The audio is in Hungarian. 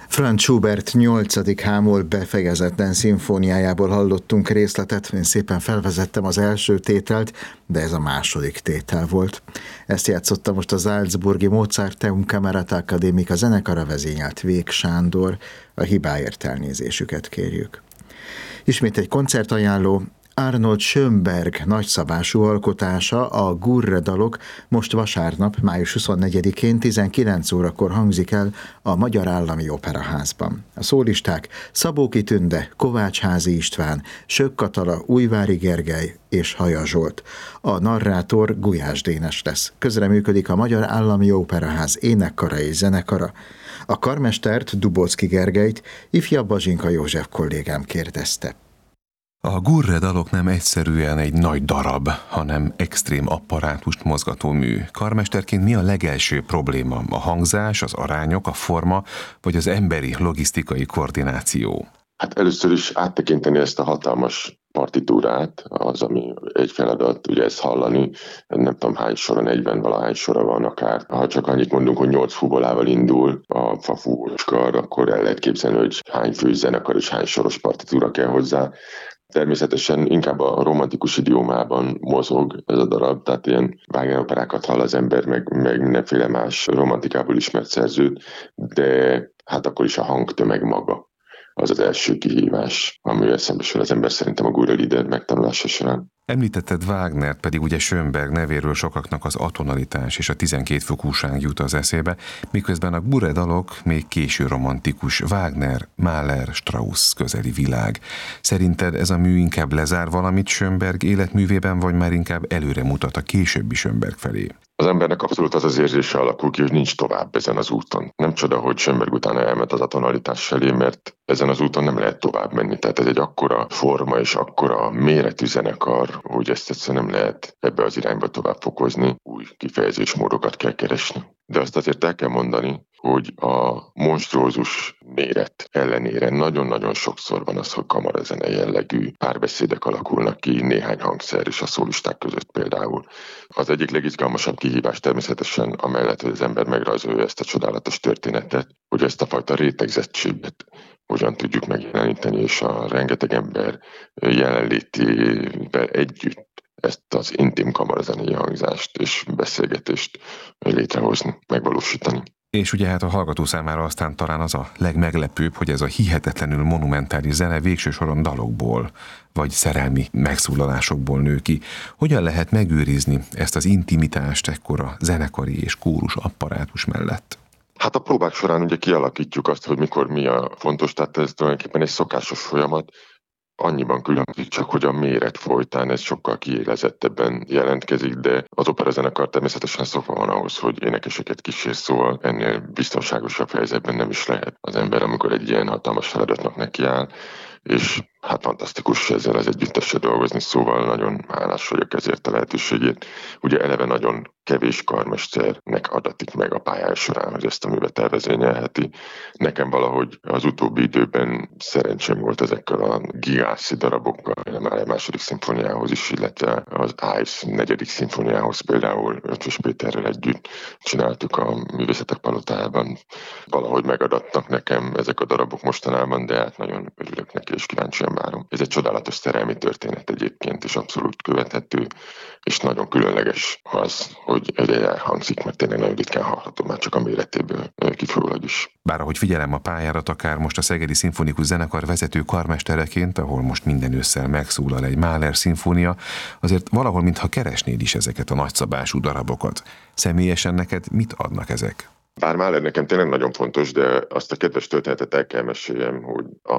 Franz Schubert 8. H-moll befejezetlen szimfóniájából hallottunk részletet, én szépen felvezettem az első tételt, de ez a második tétel volt. Ezt játszotta most a Salzburgi Mozarteum Camerata Academica zenekara, vezényelt Vég Sándor, a hibáért elnézésüket kérjük. Ismét egy koncertajánló, Arnold Schönberg nagyszabású alkotása, a Gurre dalok most vasárnap, május 24-én 19 órakor hangzik el a Magyar Állami Operaházban. A szólisták Szabóki Tünde, Kovácsházi István, Sökk Katala, Újvári Gergely és Haja Zsolt. A narrátor Gulyás Dénes lesz. Közreműködik a Magyar Állami Operaház énekkara és zenekara. A karmestert, Dubocki Gergelyt ifjabb Bazsinka József kollégám kérdezte. A Gurre dalok nem egyszerűen egy nagy darab, hanem extrém apparátust mozgató mű. Karmesterként mi a legelső probléma? A hangzás, az arányok, a forma, vagy az emberi, logisztikai koordináció? Hát először is áttekinteni ezt a hatalmas partitúrát, az, ami egy feladat, ugye ezt hallani, nem tudom hány sora, 40-valahány sora van akár. Ha csak annyit mondunk, hogy 8 fubolával indul a fafúvós kar, akkor el lehet képzelni, hogy hány fős zenekar és hány soros partitúra kell hozzá. Természetesen inkább a romantikus idiómában mozog ez a darab, tehát ilyen Wagner operákat hall az ember, meg mindenféle más romantikából ismert szerzőt, de hát akkor is a hangtömeg maga az az első kihívás, amivel szembesül az ember szerintem a Gurre Lieder megtanulása során. Említetted Wagnert, pedig ugye Schönberg nevéről sokaknak az atonalitás és a 12 fokúság jut az eszébe, miközben a Gurre dalok még késő romantikus, Wagner, Mahler, Strauss közeli világ. Szerinted ez a mű inkább lezár valamit Schönberg életművében, vagy már inkább előre mutat a későbbi Schönberg felé? Az embernek abszolút az az érzése alakul ki, hogy nincs tovább ezen az úton. Nem csoda, hogy Schönberg utána elment az atonalitás felé, mert ezen az úton nem lehet tovább menni. Tehát ez egy akkora forma és akkora méretű zenekar, hogy ezt egyszerűen nem lehet ebbe az irányba tovább fokozni. Új kifejezésmódokat kell keresni. De azt azért el kell mondani, hogy a monstrózus méret ellenére nagyon-nagyon sokszor van az, hogy kamarazene jellegű párbeszédek alakulnak ki, néhány hangszer és a szólisták között például. Az egyik legizgalmasabb kihívás természetesen amellett, hogy az ember megrajzolja ezt a csodálatos történetet, hogy ezt a fajta rétegzettséget hogyan tudjuk megjeleníteni, és a rengeteg ember jelenlétével együtt ezt az intim kamarazenei hangzást és beszélgetést létrehozni, megvalósítani. És ugye hát a hallgató számára aztán talán az a legmeglepőbb, hogy ez a hihetetlenül monumentális zene végső soron dalokból, vagy szerelmi megszólalásokból nő ki. Hogyan lehet megőrizni ezt az intimitást ekkora zenekari és kórus apparátus mellett? Hát a próbák során ugye kialakítjuk azt, hogy mikor mi a fontos, tehát ez tulajdonképpen egy szokásos folyamat. Annyiban különbözik csak, hogy a méret folytán ez sokkal kiélezettebben jelentkezik, de az operazenekar természetesen szokva van ahhoz, hogy énekeseket kísér, szóval ennél biztonságosabb helyzetben nem is lehet az ember, amikor egy ilyen hatalmas feladatnak nekiáll, és hát fantasztikus ezzel az együttessel dolgozni, szóval nagyon hálás vagyok ezért a lehetőségét. Ugye eleve nagyon kevés karmesternek adatik meg a pályája során, hogy ezt a művet elvezényelheti. Nekem valahogy az utóbbi időben szerencsém volt ezekkel a gigászi darabokkal, már a második szimfóniához is, illetve az Ives 4. szimfóniához például Ötvös Péterrel együtt csináltuk a Művészetek Palotájában. Valahogy megadatnak nekem ezek a darabok mostanában, de hát nagyon örülök neki és kíváncsian várom. Ez egy csodálatos szerelmi történet egyébként, és abszolút követhető, és nagyon különleges az, hogy ez elhangzik, mert tényleg nagyon ritkán hallható, már csak a méretéből kifolyólag is. Bár ahogy figyelem a pályárat, akár most a Szegedi Szimfonikus Zenekar vezető karmestereként, ahol most minden ősszel megszólal egy Mahler szimfónia, azért valahol mintha keresnéd is ezeket a nagyszabású darabokat. Személyesen neked mit adnak ezek? Bár Mahler nekem tényleg nagyon fontos, de azt a kedves történetet el kell meséljem, hogy